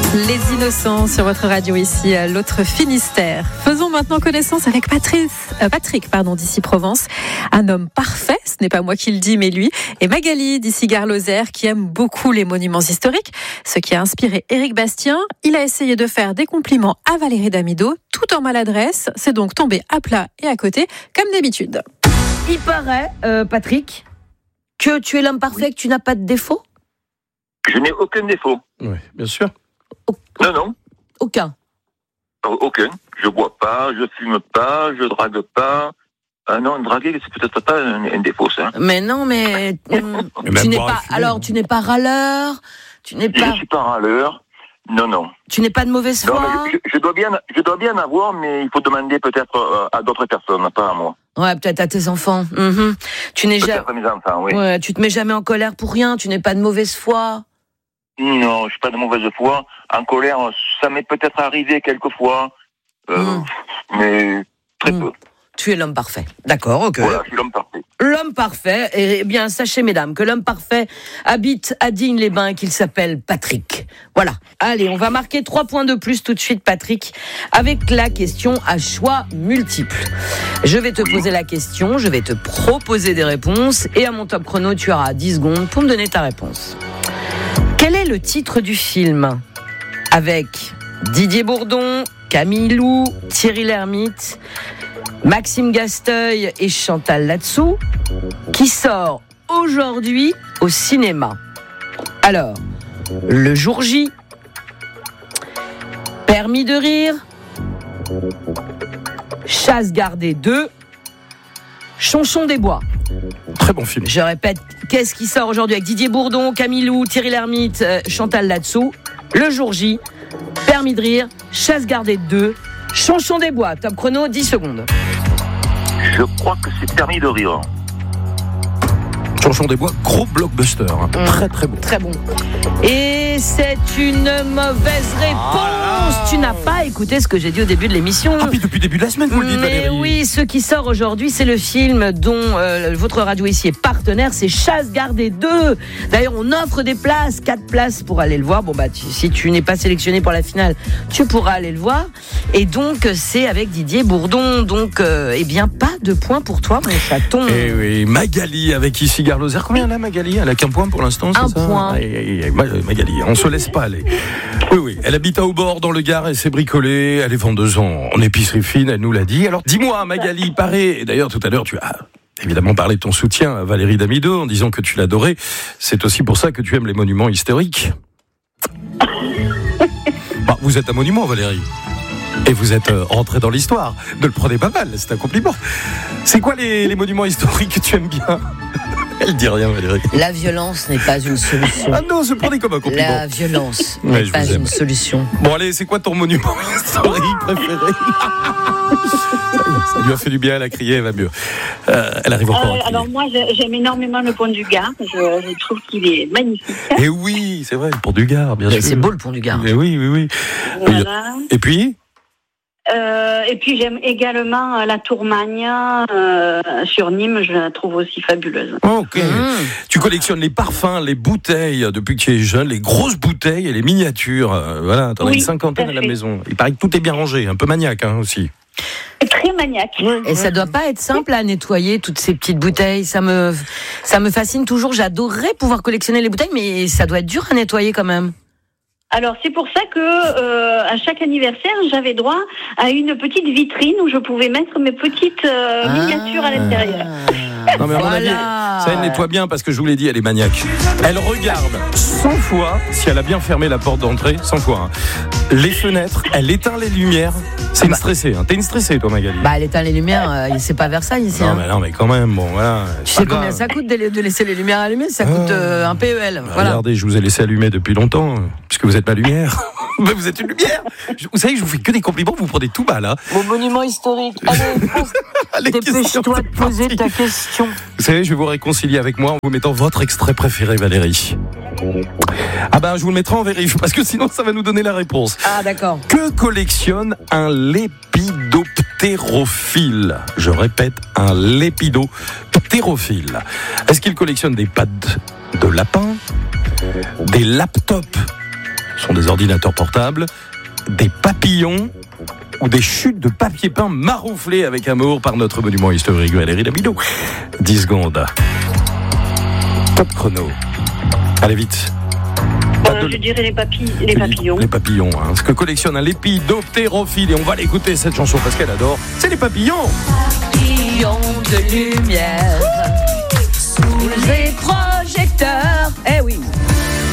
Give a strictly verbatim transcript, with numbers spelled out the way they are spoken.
Les innocents sur votre radio ici, à l'autre Finistère. Faisons maintenant connaissance avec Patrice, euh, Patrick pardon, d'ici Provence. Un homme parfait, ce n'est pas moi qui le dis, mais lui. Et Magali d'ici Gare-Lozère, qui aime beaucoup les monuments historiques. Ce qui a inspiré Éric Bastien. Il a essayé de faire des compliments à Valérie Damido, tout en maladresse. C'est donc tombé à plat et à côté, comme d'habitude. Il paraît, euh, Patrick, que tu es l'homme parfait, que tu n'as pas de défaut. Je n'ai aucun défaut. Oui, bien sûr. Non, non. Aucun. Aucun. Je bois pas, je fume pas, je drague pas. Ah non, draguer, c'est peut-être pas un, un défaut, ça. Mais non, mais hum, tu n'es pas. Alors, tu n'es pas râleur. Tu n'es Je pas. ne suis pas râleur. Non, non. Tu n'es pas de mauvaise Non, foi. mais je, je, je dois bien, je dois bien avoir, mais il faut demander peut-être euh, à d'autres personnes, pas à moi. Ouais, peut-être à tes enfants. Mm-hmm. Tu n'es Peut-être jamais. à mes enfants, oui. Ouais, tu te mets jamais en colère pour rien. Tu n'es pas de mauvaise foi. Non, je suis pas de mauvaise foi. En colère, ça m'est peut-être arrivé quelquefois, euh, Mm. mais très Mm. peu. Tu es l'homme parfait. D'accord, ok. Voilà, je suis l'homme parfait. L'homme parfait, eh bien, sachez, mesdames, que l'homme parfait habite à Digne-les-Bains et qu'il s'appelle Patrick. Voilà. Allez, on va marquer trois points de plus tout de suite, Patrick, avec la question à choix multiples. Je vais te poser la question, je vais te proposer des réponses, et à mon top chrono, tu auras dix secondes pour me donner ta réponse. Quel est le titre du film avec Didier Bourdon, Camille Lou, Thierry Lhermitte, Maxime Gasteuil et Chantal Latsou, qui sort aujourd'hui au cinéma? Alors, Le Jour J, Permis de rire, Chasse gardée deux, Chonchon des bois. Très bon film. Je répète, qu'est-ce qui sort aujourd'hui avec Didier Bourdon, Camille Lou, Thierry Lhermitte, euh, Chantal Latsou? Le Jour J, Permis de rire, Chasse gardée deux, Chonchon des bois. Top chrono, dix secondes. Je crois que c'est Permis de rire. Chonchon des bois, gros blockbuster. Hein. Mmh. Très très bon. Très bon. Et c'est une mauvaise réponse. Ah. Tu n'as pas écouté ce que j'ai dit au début de l'émission. Ah, puis depuis le début de la semaine, vous le dites, Mais Valérie. oui, ce qui sort aujourd'hui, c'est le film dont euh, votre radio ici est partenaire, c'est Chasse gardée deux. D'ailleurs, on offre des places, quatre places pour aller le voir. Bon, bah, tu, si tu n'es pas sélectionné pour la finale, tu pourras aller le voir. Et donc, c'est avec Didier Bourdon. Donc, euh, eh bien, pas de points pour toi, mon chaton. Eh oui, Magali avec ici Gare-Lozère. Combien elle a, Magali? Elle a qu'un point pour l'instant, c'est Un ça? point. Aïe, aïe, aïe. Magali, on se laisse pas aller. Oui, oui, elle habite à Aubord dans le Gard, elle s'est bricolée, elle est vendeuse en, en épicerie fine, elle nous l'a dit. Alors, dis-moi, Magali, il paraît, et d'ailleurs, tout à l'heure, tu as évidemment parlé de ton soutien à Valérie Damido en disant que tu l'adorais. C'est aussi pour ça que tu aimes les monuments historiques. Bah, vous êtes un monument, Valérie. Et vous êtes euh, rentré dans l'histoire. Ne le prenez pas mal, c'est un compliment. C'est quoi les, les monuments historiques que tu aimes bien? Elle dit rien, Valérie. La violence n'est pas une solution. Ah non, je prenais comme un compliment. La violence Ouais, n'est je pas vous aime. une solution. Bon, allez, c'est quoi ton monument historique préféré? Ça lui a fait du bien, elle a crié, elle va mieux. Euh, elle arrive encore Euh, à crier. alors moi, je- j'aime énormément le pont du Gard. Je, je trouve qu'il est magnifique. Et oui, c'est vrai, le pont du Gard, bien sûr. C'est beau le pont du Gard. Mais oui, oui, oui. Voilà. Et puis Euh, et puis j'aime également euh, la Tour Magna euh, sur Nîmes. Je la trouve aussi fabuleuse. Oh, ok. Mmh. Tu collectionnes les parfums, les bouteilles, depuis que tu es jeune, les grosses bouteilles et les miniatures. Euh, voilà, t'en as Oui, une cinquantaine tout à à la fait. maison. Il paraît que tout est bien rangé, un peu maniaque hein, aussi. Très maniaque. Et ça doit pas être simple à nettoyer toutes ces petites bouteilles. Ça me, ça me fascine toujours. J'adorerais pouvoir collectionner les bouteilles, mais ça doit être dur à nettoyer quand même. Alors c'est pour ça que euh, à chaque anniversaire, j'avais droit à une petite vitrine où je pouvais mettre mes petites euh, miniatures à l'intérieur. Non mais à mon avis, Voilà. ça elle nettoie bien parce que je vous l'ai dit, elle est maniaque. Elle regarde cent fois si elle a bien fermé la porte d'entrée, cent fois. Hein. Les fenêtres, elle éteint les lumières. C'est une stressée. Hein. T'es une stressée toi, Magali. Bah, elle éteint les lumières. Euh, c'est pas Versailles ici. non Hein. mais non mais quand même, bon voilà. Tu c'est sais pas combien grave. ça coûte de de laisser les lumières allumées? Ça Ah. coûte euh, un P E L. Bah, Voilà. Regardez, je vous ai laissé allumer depuis longtemps, euh, puisque vous êtes ma lumière. Mais vous êtes une lumière. Je- Vous savez, je vous fais que des compliments, vous prenez tout mal. Hein. Mon monument historique. Allez, Dépêche-toi question, de c'est poser parti. ta question. Vous savez, je vais vous réconcilier avec moi en vous mettant votre extrait préféré, Valérie. Ah ben, je vous le mettrai en vérif, parce que sinon, ça va nous donner la réponse. Ah, d'accord. Que collectionne un lépidoptérophile? Je répète, un lépidoptérophile. Est-ce qu'il collectionne des pattes de lapin, des laptops Ce sont des ordinateurs portables, des papillons ou des chutes de papier peint marouflées avec amour par notre monument historique Valérie Damido. dix secondes. Top chrono. Allez vite. Euh, je dirais les, papilles, les papillons. Les papillons, hein. Ce que collectionne un lépidoptérophile. Et on va l'écouter cette chanson parce qu'elle adore. C'est les papillons. Papillons de lumière sous les projecteurs. Eh oui.